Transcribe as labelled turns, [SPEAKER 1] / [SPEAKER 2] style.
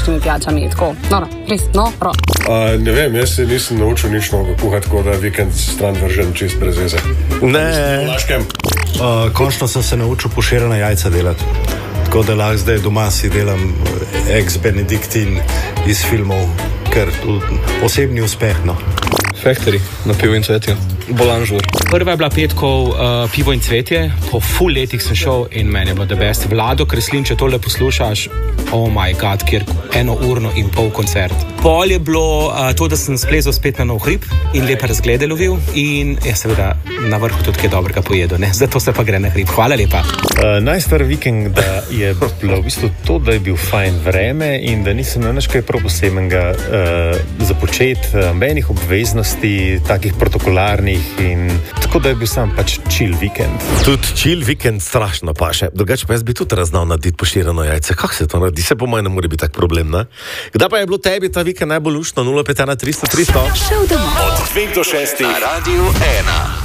[SPEAKER 1] takimi pijačami. Tako, noro, res, noro.
[SPEAKER 2] Ne vem, jaz se nisem naučil nič novega kuhati, tako da vikend stran vržem čist brez veze.
[SPEAKER 3] Ne.
[SPEAKER 4] Končno sem se naučil poširana jajca delati. Tako da lahko zdaj doma si delam ex-Benediktin iz filmov, ker osebni uspeh, no.
[SPEAKER 3] Factory na Pivo in cvetje. Bolanžur.
[SPEAKER 5] Prva je bila petkov Pivo in cvetje. Po full letih sem šel in meni je bilo the best. Vlado Kreslin, če tole poslušaš, oh my god, kjer 1,5 koncert. Pol je bilo to, da sem splezal spet na nov hrib in lepe razglede lovil in seveda na vrhu tudi kaj dobrega pojedel, ne? Zato se pa gre na hrib. Hvala lepa.
[SPEAKER 6] Najstar vikend je bilo v bistvu to, da je bil fajn vreme in da nisem imel nič kaj prav posebnega započeti, menih obveznosti, takih protokolarnih in tako da je bil sam pač chill vikend.
[SPEAKER 3] Tudi chill vikend strašno paše. Drugače pa jaz bi tudi raznal narediti poširano jajce. Kako se to naredi? Se po mojem ne more biti tak problem, ne? Kdaj pa je bilo tebi ta vikend najbolj luštno? 051 300 300?
[SPEAKER 7] Od 2 do 6 na Radiu 1.